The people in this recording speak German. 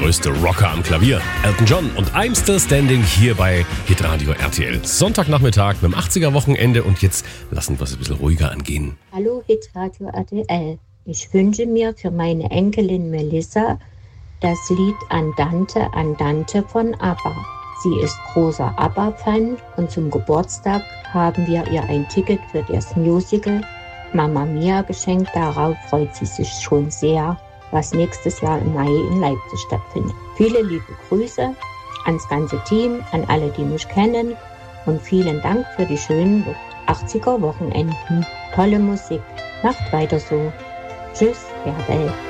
größte Rocker am Klavier. Elton John und I'm Still Standing hier bei Hitradio RTL. Sonntagnachmittag mit dem 80er-Wochenende und jetzt lassen wir es ein bisschen ruhiger angehen. Hallo Hitradio RTL. Ich wünsche mir für meine Enkelin Melissa das Lied Andante, Andante von ABBA. Sie ist großer ABBA-Fan und zum Geburtstag haben wir ihr ein Ticket für das Musical Mamma Mia geschenkt. Darauf freut sie sich schon sehr, was nächstes Jahr im Mai in Leipzig stattfindet. Viele liebe Grüße ans ganze Team, an alle, die mich kennen und vielen Dank für die schönen 80er-Wochenenden. Tolle Musik. Macht weiter so. Tschüss, Bärbel.